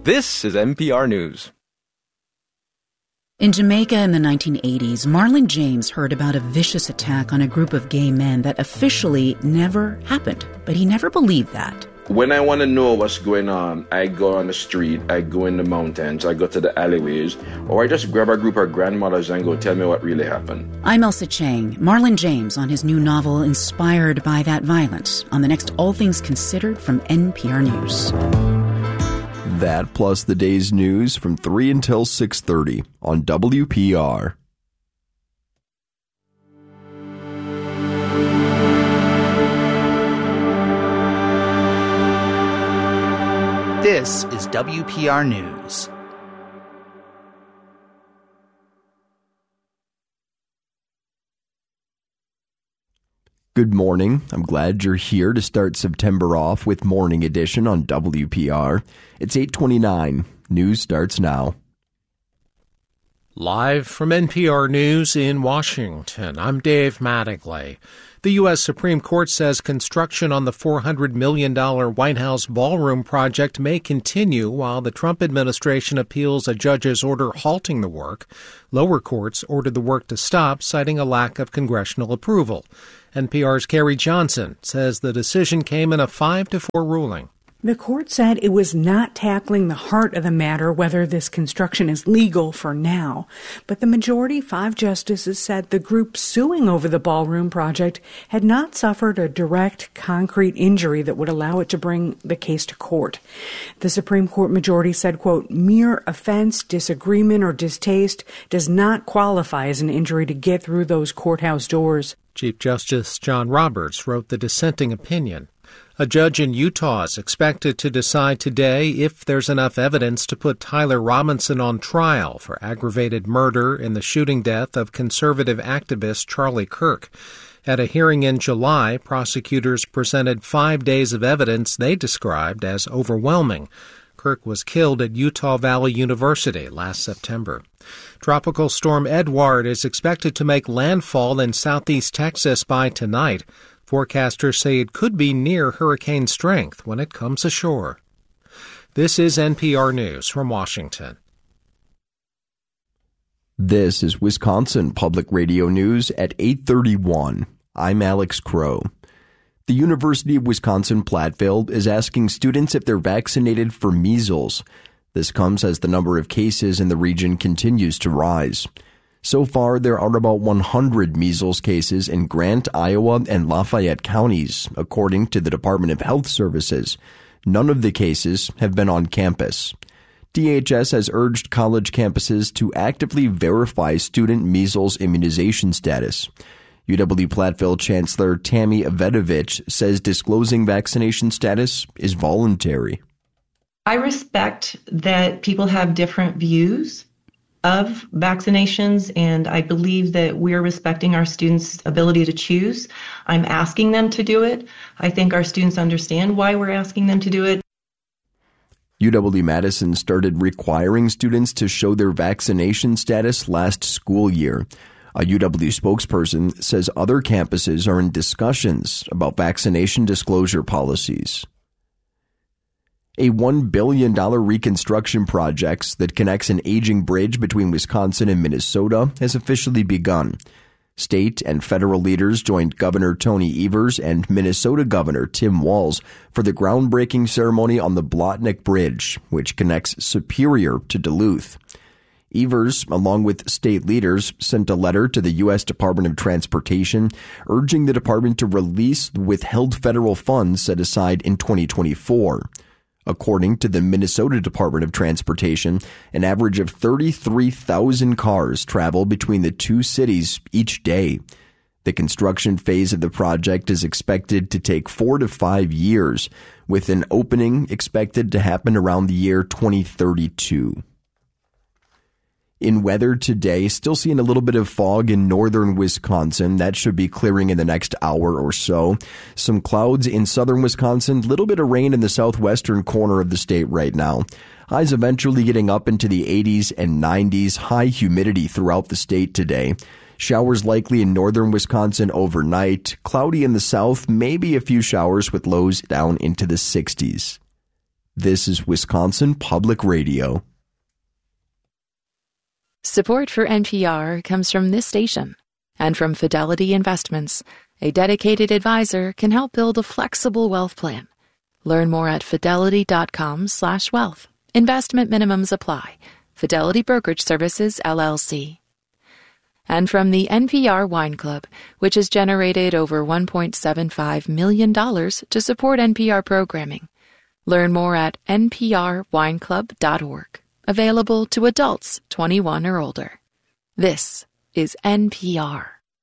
This is NPR News. In Jamaica in the 1980s, Marlon James heard about a vicious attack on a group of gay men that officially never happened, but he never believed that. When I want to know what's going on, I go on the street, I go in the mountains, I go to the alleyways, or I just grab a group of grandmothers and go tell me what really happened. I'm Elsa Chang. Marlon James on his new novel inspired by that violence on the next All Things Considered from NPR News. That plus the day's news from 3 until 6:30 on WPR. This is WPR News. Good morning. I'm glad you're here to start September off with Morning Edition on WPR. It's 8:29. News starts now. Live from NPR News in Washington, I'm Dave Mattingly. The U.S. Supreme Court says construction on the $400 million White House ballroom project may continue while the Trump administration appeals a judge's order halting the work. Lower courts ordered the work to stop, citing a lack of congressional approval. NPR's Carrie Johnson says the decision came in a 5-4 ruling. The court said it was not tackling the heart of the matter, whether this construction is legal for now. But the majority, 5 justices, said the group suing over the ballroom project had not suffered a direct, concrete injury that would allow it to bring the case to court. The Supreme Court majority said, quote, mere offense, disagreement, or distaste does not qualify as an injury to get through those courthouse doors. Chief Justice John Roberts wrote the dissenting opinion. A judge in Utah is expected to decide today if there's enough evidence to put Tyler Robinson on trial for aggravated murder in the shooting death of conservative activist Charlie Kirk. At a hearing in July, prosecutors presented 5 days of evidence they described as overwhelming. Kirk was killed at Utah Valley University last September. Tropical storm Edward is expected to make landfall in southeast Texas by tonight. Forecasters say it could be near hurricane strength when it comes ashore. This is NPR News from Washington. This is Wisconsin Public Radio News at 8:31. I'm Alex Crow. The University of Wisconsin-Platteville is asking students if they're vaccinated for measles. This comes as the number of cases in the region continues to rise. So far, there are about 100 measles cases in Grant, Iowa, and Lafayette counties, according to the Department of Health Services. None of the cases have been on campus. DHS has urged college campuses to actively verify student measles immunization status. UW-Platteville Chancellor Tammy Avedovich says disclosing vaccination status is voluntary. I respect that people have different views of vaccinations, and I believe that we're respecting our students' ability to choose. I'm asking them to do it. I think our students understand why we're asking them to do it. UW-Madison started requiring students to show their vaccination status last school year. A UW spokesperson says other campuses are in discussions about vaccination disclosure policies. A $1 billion reconstruction project that connects an aging bridge between Wisconsin and Minnesota has officially begun. State and federal leaders joined Governor Tony Evers and Minnesota Governor Tim Walz for the groundbreaking ceremony on the Blotnick Bridge, which connects Superior to Duluth. Evers, along with state leaders, sent a letter to the U.S. Department of Transportation urging the department to release withheld federal funds set aside in 2024. According to the Minnesota Department of Transportation, an average of 33,000 cars travel between the two cities each day. The construction phase of the project is expected to take 4 to 5 years, with an opening expected to happen around the year 2032. In weather today, still seeing a little bit of fog in northern Wisconsin. That should be clearing in the next hour or so. Some clouds in southern Wisconsin, little bit of rain in the southwestern corner of the state right now. Highs eventually getting up into the 80s and 90s. High humidity throughout the state today. Showers likely in northern Wisconsin overnight. Cloudy in the south, maybe a few showers with lows down into the 60s. This is Wisconsin Public Radio. Support for NPR comes from this station and from Fidelity Investments. A dedicated advisor can help build a flexible wealth plan. Learn more at fidelity.com/wealth. Investment minimums apply. Fidelity Brokerage Services, LLC. And from the NPR Wine Club, which has generated over $1.75 million to support NPR programming. Learn more at nprwineclub.org. Available to adults 21 or older. This is NPR.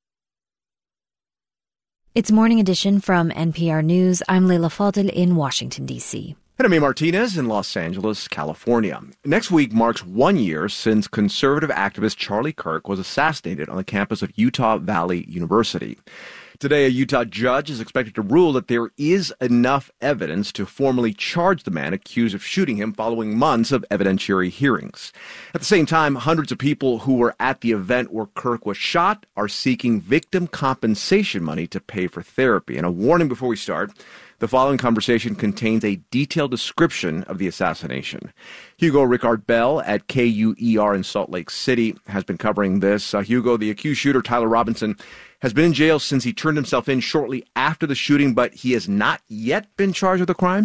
It's Morning Edition from NPR News. I'm Leila Fadel in Washington, D.C. And I'm A. Martinez in Los Angeles, California. Next week marks 1 year since conservative activist Charlie Kirk was assassinated on the campus of Utah Valley University. Today, a Utah judge is expected to rule that there is enough evidence to formally charge the man accused of shooting him following months of evidentiary hearings. At the same time, hundreds of people who were at the event where Kirk was shot are seeking victim compensation money to pay for therapy. And a warning before we start. The following conversation contains a detailed description of the assassination. Hugo Ricard Bell at KUER in Salt Lake City has been covering this. Hugo, the accused shooter, Tyler Robinson, has been in jail since he turned himself in shortly after the shooting, but he has not yet been charged with the crime?